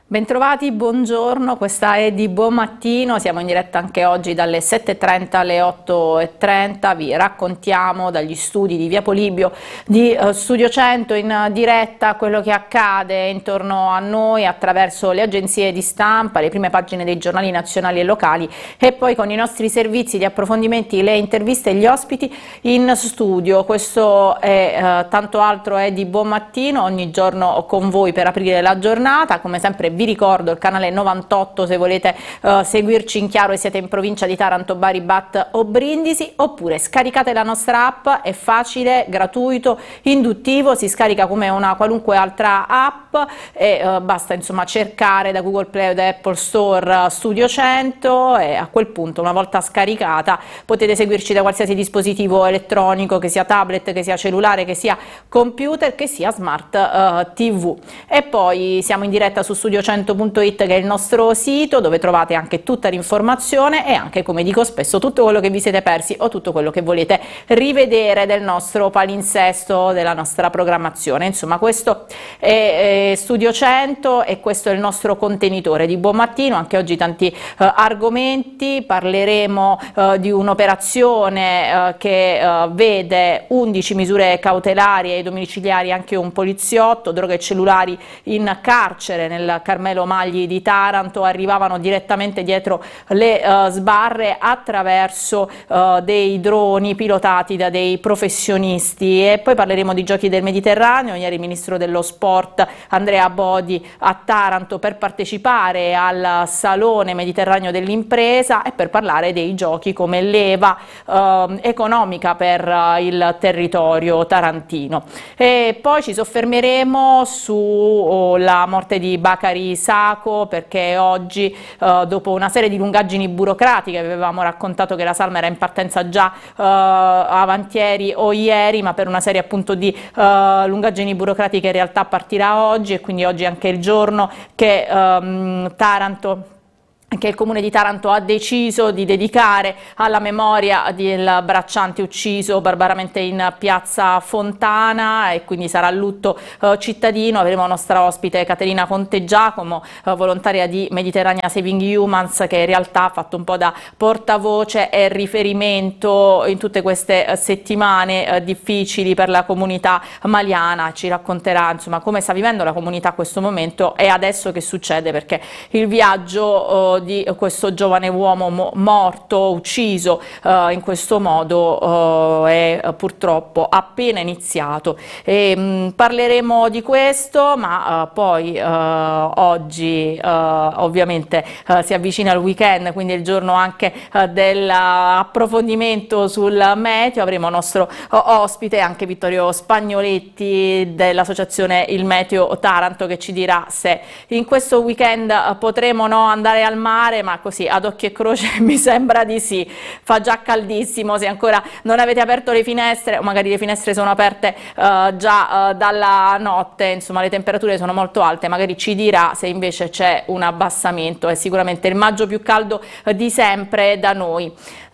Bentrovati, buongiorno, questa è di Buon Mattino, siamo in diretta anche oggi dalle 7:30 alle 8:30, vi raccontiamo dagli studi di Via Polibio di Studio 100 in diretta quello che accade intorno a noi attraverso le agenzie di stampa, le prime pagine dei giornali nazionali e locali e poi con i nostri servizi di approfondimenti, le interviste e gli ospiti in studio. Questo è tanto altro è di Buon Mattino, ogni giorno con voi per aprire la giornata, come sempre vi ricordo il canale 98 se volete seguirci in chiaro e siete in provincia di Taranto, Bari, Bat o Brindisi, oppure scaricate la nostra app, è facile, gratuito, induttivo, si scarica come una qualunque altra app e basta insomma cercare da Google Play o da Apple Store Studio 100 e a quel punto una volta scaricata potete seguirci da qualsiasi dispositivo elettronico, che sia tablet, che sia cellulare, che sia computer, che sia smart TV. E poi siamo in diretta su studio100.it che è il nostro sito dove trovate anche tutta l'informazione e anche, come dico spesso, tutto quello che vi siete persi o tutto quello che volete rivedere del nostro palinsesto, della nostra programmazione. Insomma, questo è Studio 100 e questo è il nostro contenitore di Buon Mattino. Anche oggi tanti argomenti, parleremo di un'operazione che vede 11 misure cautelari e domiciliari, anche un poliziotto, droghe e cellulari in carcere nel Carmelo Magli di Taranto, arrivavano direttamente dietro le sbarre attraverso dei droni pilotati da dei professionisti. E poi parleremo di Giochi del Mediterraneo. Ieri il ministro dello sport Andrea Bodi a Taranto per partecipare al Salone Mediterraneo dell'impresa e per parlare dei giochi come leva economica per il territorio tarantino. E poi ci soffermeremo sulla morte di Bakary Sacco, perché oggi dopo una serie di lungaggini burocratiche, avevamo raccontato che la salma era in partenza già avantieri o ieri, ma per una serie appunto di lungaggini burocratiche in realtà partirà oggi, e quindi oggi è anche il giorno che il Comune di Taranto ha deciso di dedicare alla memoria del bracciante ucciso barbaramente in piazza Fontana, e quindi sarà lutto cittadino. Avremo nostra ospite Caterina Conte Giacomo, volontaria di Mediterranea Saving Humans, che in realtà ha fatto un po' da portavoce e riferimento in tutte queste settimane difficili per la comunità maliana. Ci racconterà insomma come sta vivendo la comunità a questo momento e adesso che succede, perché il viaggio di questo giovane uomo morto, ucciso in questo modo è purtroppo appena iniziato. Parleremo di questo, ma poi oggi ovviamente si avvicina il weekend, quindi è il giorno anche dell'approfondimento sul meteo. Avremo nostro ospite anche Vittorio Spagnoletti dell'associazione Il Meteo Taranto, che ci dirà se in questo weekend potremo andare al mare, ma così ad occhio e croce mi sembra di sì. Fa già caldissimo, se ancora non avete aperto le finestre, o magari le finestre sono aperte già dalla notte, insomma le temperature sono molto alte, magari ci dirà se invece c'è un abbassamento. È sicuramente il maggio più caldo di sempre da noi.